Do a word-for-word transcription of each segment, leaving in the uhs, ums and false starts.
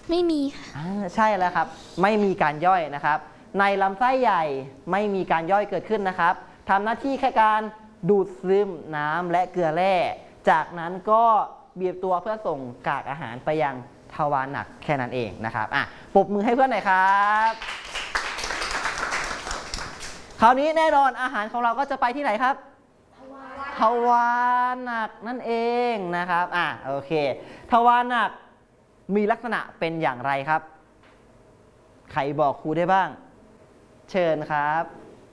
ไม่มีค่ะใช่แล้วครับไม่มีการย่อยนะครับในลำไส้ใหญ่ไม่มีการย่อยเกิดขึ้นนะครับทำหน้าที่แค่การดูดซึมน้ำและเกลือแร่จากนั้นก็บีบตัวเพื่อส่งกากอาหารไปยังทวารหนักแค่นั้นเองนะครับอ่ะปรบมือให้เพื่อนหน่อยครับคราวนี้แน่นอนอาหารของเราก็จะไปที่ไหนครับทวารหนักนั่นเองนะครับอ่ะโอเคทวารหนักมีลักษณะเป็นอย่างไรครับใครบอกครูได้บ้างเชิญครับ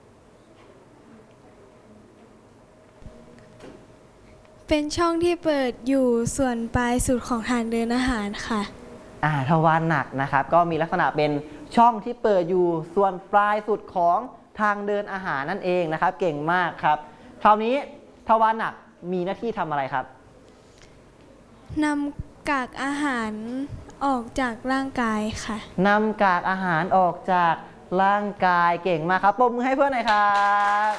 เป็นช่องที่เปิดอยู่ส่วนปลายสุดของทางเดินอาหารค่ะอ่าทวารหนักนะครับก็มีลักษณะเป็นช่องที่เปิดอยู่ส่วนปลายสุดของทางเดินอาหารนั่นเองนะครับเก่งมากครับคราวนี้ทวารหนักมีหน้าที่ทำอะไรครับนำกากอาหารออกจากร่างกายค่ะนำกากอาหารออกจากร่างกายเก่งมากครับปรบมือให้เพื่อนหน่อยครับ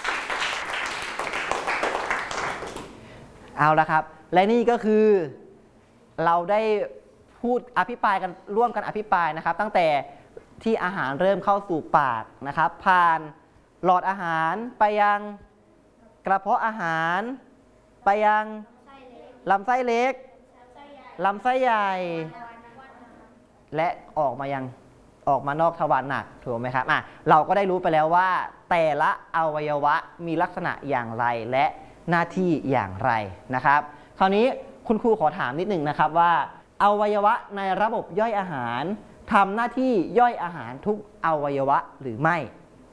เอาละครับและนี่ก็คือเราได้พูดอภิปรายกันร่วมกันอภิปรายนะครับตั้งแต่ที่อาหารเริ่มเข้าสู่ปากนะครับผ่านหลอดอาหารไปยังกระเพาะอาหารไปยังลำไส้เล็กลำไส้ใหญ่และออกมายังออกมานอกทวารหนักถูกไหมครับอ่ะเราก็ได้รู้ไปแล้วว่าแต่ละอวัยวะมีลักษณะอย่างไรและหน้าที่อย่างไรนะครับคราวนี้คุณครูขอถามนิดหนึ่งนะครับว่าอวัยวะในระบบย่อยอาหารทำหน้าที่ย่อยอาหารทุกอวัยวะหรือไม่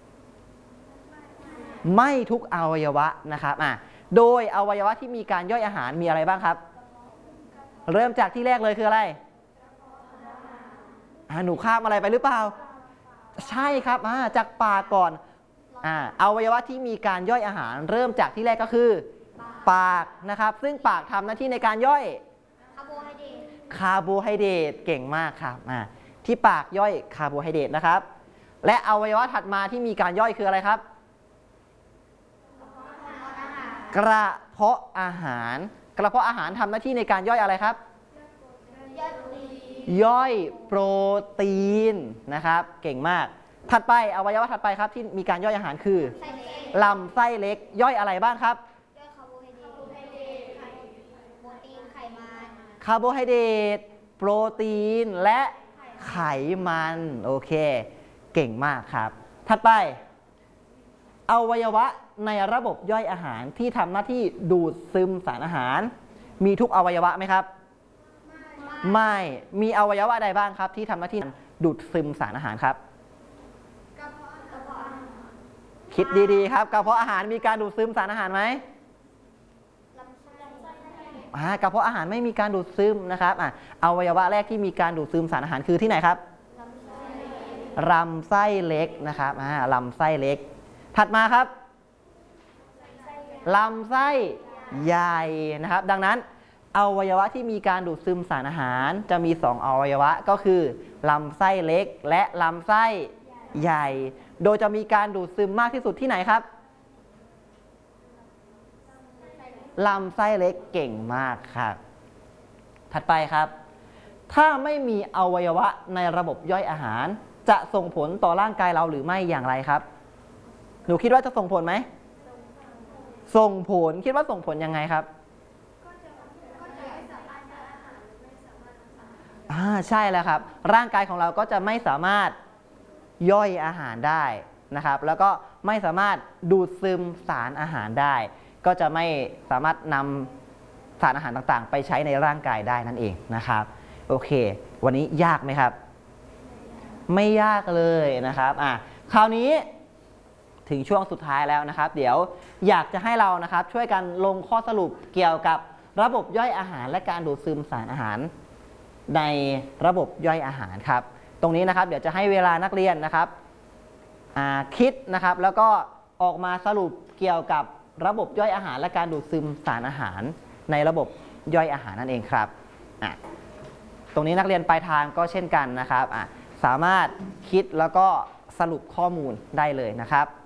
ไม่ทุกอวัยวะนะครับอ่ะโดยอวัยวะที่มีการย่อยอาหารมีอะไรบ้างครับเริ่มจากที่แรกเลยคืออะไรหนูข้ามอะไรไปหรือเปล่าใช่ครับจากปากก่อนอ่าอวัยวะที่มีการย่อยอาหารเริ่มจากที่แรกก็คือปากนะครับซึ่งปากทำหน้าที่ในการย่อยคาร์โบไฮเดรตคาร์โบไฮเดรตเก่งมากครับอ่าที่ปากย่อยคาร์โบไฮเดรตนะครับและอวัยวะถัดมาที่มีการย่อยคืออะไรครับกระเพาะอาหารกระเพาะอาหารทำหน้าที่ในการย่อยอะไรครับย่อยโปรตีนนะครับเก่งมากถัดไปอวัยวะถัดไปครับที่มีการย่อยอาหารคือลำไส้เล็กย่อยอะไรบ้างครับย่อยคาร์โบไฮเดรตโปรตีนไขมันคาร์โบไฮเดรตโปรตีนและไขมันโอเคเก่งมากครับถัดไปอวัยวะในระบบย่อยอาหารที่ทำหน้าที่ดูดซึมสารอาหารมีทุกอวัยวะไหมครับไม่มีอวัยวะใดบ้างครับที่ทำหน้าที่ดูดซึมสารอาหารครับคิดดีๆครับกระเพาะอาหารมีการดูดซึมสารอาหารไหมกระเพาะอาหารไม่มีการดูดซึมนะครับอ่ะอวัยวะแรกที่มีการดูดซึมสารอาหารคือที่ไหนครับลำไส้เล็กนะครับอ่าลำไส้เล็กถัดมาครับลำไส้ใหญ่นะครับดังนั้นอวัยวะที่มีการดูดซึมสารอาหารจะมีสองอวัยวะก็คือลำไส้เล็กและลำไส้ใหญ่โดยจะมีการดูดซึมมากที่สุดที่ไหนครับลำไส้เล็กเก่งมากครับถัดไปครับถ้าไม่มีอวัยวะในระบบย่อยอาหารจะส่งผลต่อร่างกายเราหรือไม่อย่างไรครับหนูคิดว่าจะส่งผลไหมส่งผลคิดว่าส่งผลยังไงครับอ่าใช่แล้วครับร่างกายของเราก็จะไม่สามารถย่อยอาหารได้นะครับแล้วก็ไม่สามารถดูดซึมสารอาหารได้ก็จะไม่สามารถนำสารอาหารต่างๆไปใช้ในร่างกายได้นั่นเองนะครับโอเควันนี้ยากไหมครับไม่ยากเลยนะครับอ่ะคราวนี้ถึงช่วงสุดท้ายแล้วนะครับเดี๋ยวอยากจะให้เรานะครับช่วยกันลงข้อสรุปเกี่ยวกับระบบย่อยอาหารและการดูดซึมสารอาหารในระบบย่อยอาหารครับตรงนี้นะครับเดี๋ยวจะให้เวลานักเรียนนะครับคิดนะครับแล้วก็ออกมาสรุปเกี่ยวกับระบบย่อยอาหารและการดูดซึมสารอาหารในระบบย่อยอาหารนั่นเองครับตรงนี้นักเรียนปลายทางก็เช่นกันนะครับสามารถคิดแล้วก็สรุปข้อมูลได้เลยนะครับ